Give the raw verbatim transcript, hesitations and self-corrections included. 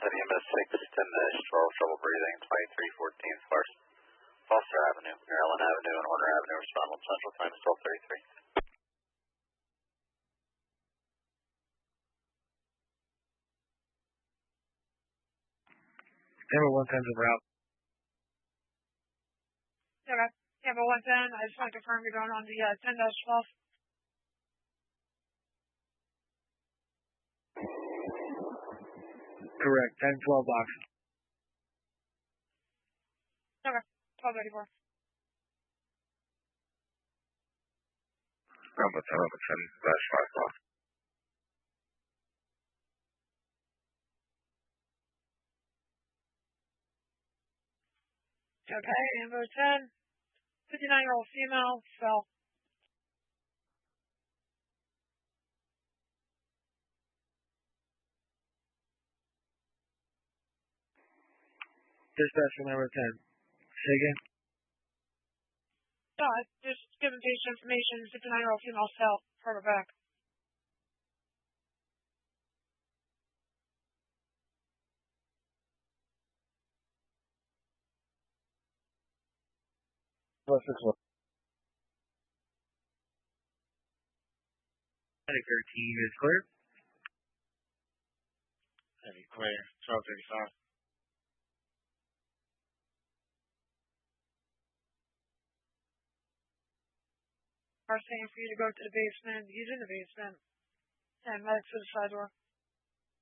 E M S six, ten twelve, trouble breathing, twenty-three fourteen, Foster Avenue, Maryland Avenue, and Horner Avenue, respond on Central Time, twelve thirty-three. Number one ten's en route. Okay. Number one ten, I just want to confirm you're going on the uh, ten twelve. Correct, ten twelve box. Okay, twelve thirty-four. Number ten, number ten, dash five box. Okay, number ten, fifty-nine-year-old female, fell. Dispatch for number ten. Say again? No, just giving patient information, fifty-nine-year-old female fell, hurt her back. Plus six one. thirteen is clear. Heavy clear, twelve thirty-five. Are saying for you to go to the basement. He's in the basement. And medics to the side door.